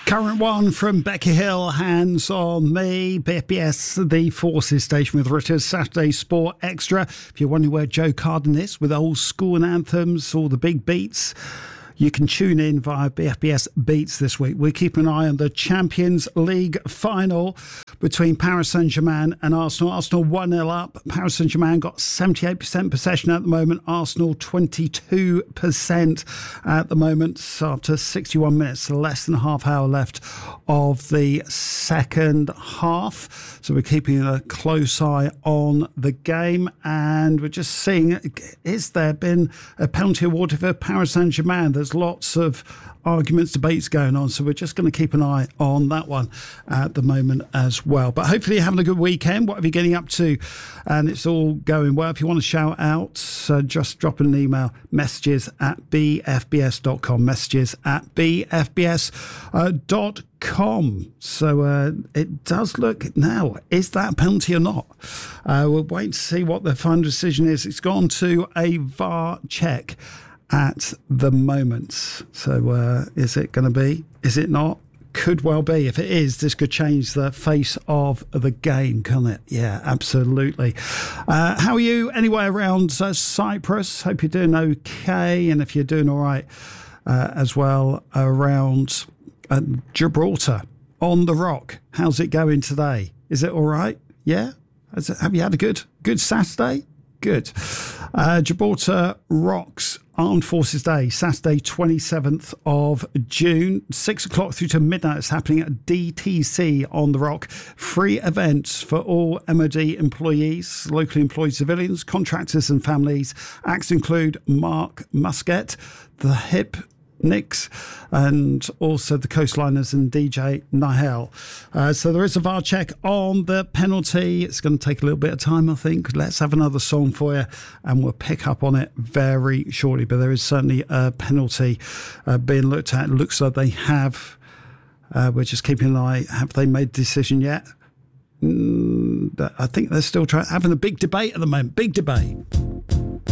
Current one from Becky Hill, Hands on Me, BFBS, the Forces station with Richard's Saturday Sport Extra. If you're wondering where Joe Carden is with old school and anthems, all the big beats, you can tune in via BFBS Beats this week. We're keeping an eye on the Champions League final between Paris Saint-Germain and Arsenal. Arsenal 1-0 up. Paris Saint-Germain got 78% possession at the moment. Arsenal 22% at the moment after 61 minutes, less than a half hour left of the second half. So we're keeping a close eye on the game, and we're just seeing, is there been a penalty awarded for Paris Saint-Germain? There's lots of arguments, debates going on, so we're just going to keep an eye on that one at the moment as well. But hopefully you're having a good weekend. What are you getting up to? And it's all going well. If you want to shout out, just drop an email, messages@bfbs.com, messages@bfbs.com. So it does look now, is that a penalty or not? We'll wait to see what the final decision is. It's gone to a VAR check at the moment. So is it going to be? Is it not? Could well be. If it is, this could change the face of the game, can't it? Yeah, absolutely. How are you anyway around Cyprus? Hope you're doing okay. And if you're doing all right as well around Gibraltar on the Rock. How's it going today? Is it all right? Yeah? Have you had a good Saturday? Good. Gibraltar Rocks Armed Forces Day, Saturday 27th of June, 6 o'clock through to midnight. It's happening at DTC on the Rock. Free events for all MOD employees, locally employed civilians, contractors and families. Acts include Mark Muscat, the Hip Nicks, and also the Coastliners and DJ Nihel. So there is a VAR check on the penalty. It's going to take a little bit of time, I think. Let's have another song for you and we'll pick up on it very shortly. But there is certainly a penalty being looked at. It looks like they have. We're just keeping an eye. Have they made a decision yet? I think they're still having a big debate at the moment. Big debate.